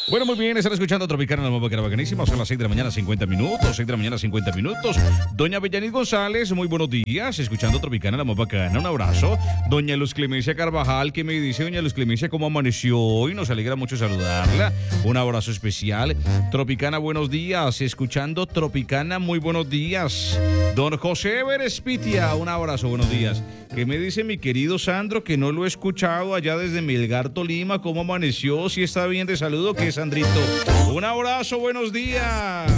Bueno, muy bien, están escuchando Tropicana, la nueva que era bacanísima. Son las 6 de la mañana, 50 minutos. 6 de la mañana, 50 minutos. Doña Bellanis González, muy buenos días. Escuchando Tropicana, la más bacana. Un abrazo. Doña Luz Clemencia Carvajal, que me dice, doña Luz Clemencia, ¿cómo amaneció hoy? Nos alegra mucho saludarla. Un abrazo especial. Tropicana, buenos días. Escuchando Tropicana, muy buenos días. Don José Berespitia, un abrazo, buenos días. ¿Qué me dice mi querido Sandro, que no lo he escuchado allá desde Melgar, Tolima? ¿Cómo amaneció? Si está bien de saludo, que es Sandrito. Un abrazo, buenos días.